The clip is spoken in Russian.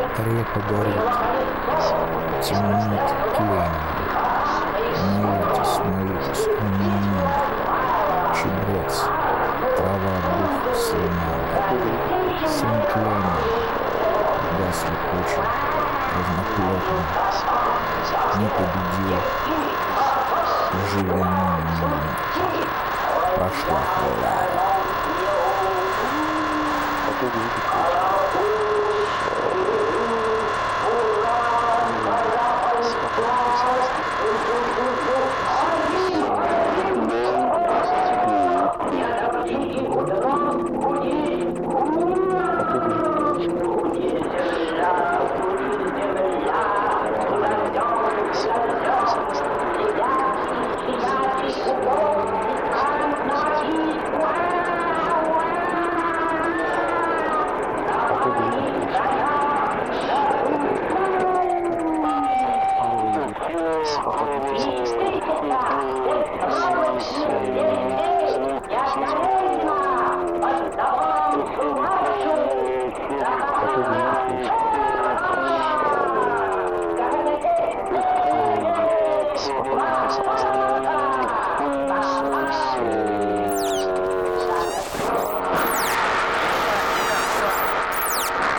Репа горит, темнеет тление. Молитесь, молитесь, чебрец, трава дух сломала. Сын тления, гасли кучи, разноплотно, не победил, живя прошла хвоя. Спокойно.